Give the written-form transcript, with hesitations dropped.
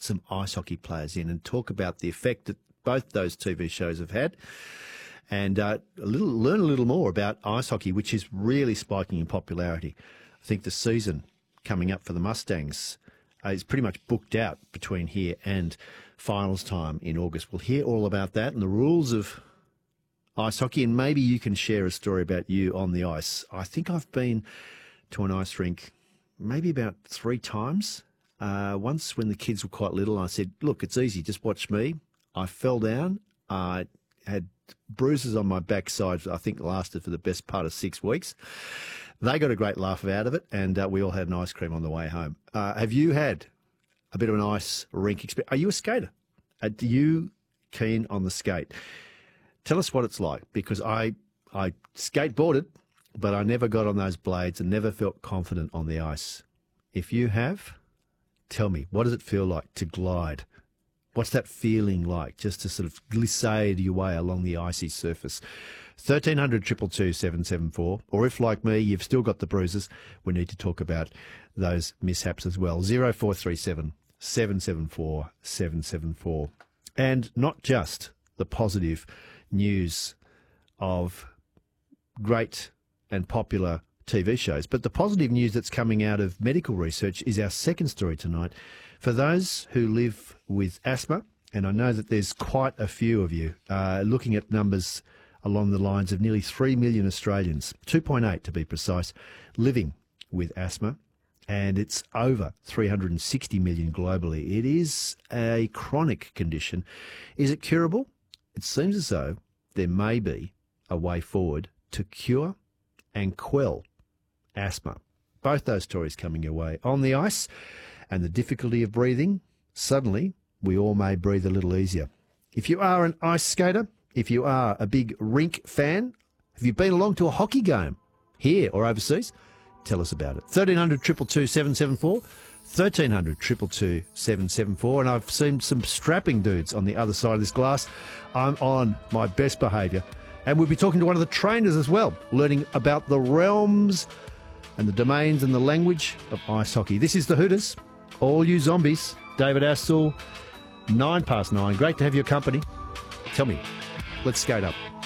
some ice hockey players in and talk about the effect that both those TV shows have had, and learn a little more about ice hockey, which is really spiking in popularity. I think the season coming up for the Mustangs is pretty much booked out between here and finals time in August. We'll hear all about that and the rules of ice hockey, and maybe you can share a story about you on the ice. I think I've been to an ice rink maybe about 3 times. Once when the kids were quite little, I said, look, it's easy, just watch me. I fell down. I had bruises on my backside, I think lasted for the best part of 6 weeks. They got a great laugh out of it, and we all had an ice cream on the way home. Have you had a bit of an ice rink experience? Are you a skater? Are you keen on the skate? Tell us what it's like, because I skateboarded, but I never got on those blades and never felt confident on the ice. If you have, tell me, what does it feel like to glide? What's that feeling like, just to sort of glissade your way along the icy surface? 1300 222 774, or if, like me, you've still got the bruises, we need to talk about those mishaps as well. 0437 774 774. And not just the positive news of great and popular TV shows, but the positive news that's coming out of medical research is our second story tonight. For those who live with asthma, and I know that there's quite a few of you, looking at numbers along the lines of nearly 3 million Australians, 2.8 to be precise, living with asthma, and it's over 360 million globally. It is a chronic condition. Is it curable? It seems as though there may be a way forward to cure and quell asthma. Both those stories coming your way. On the ice and the difficulty of breathing, suddenly we all may breathe a little easier. If you are an ice skater, if you are a big rink fan, have you been along to a hockey game here or overseas? Tell us about it. 1300 222 774, 1300 222 774. And I've seen some strapping dudes on the other side of this glass. I'm on my best behaviour. And we'll be talking to one of the trainers as well, learning about the realms and the domains and the language of ice hockey. This is the Hooters. All you zombies. David Astle, 9 past 9. Great to have your company. Tell me, let's skate up.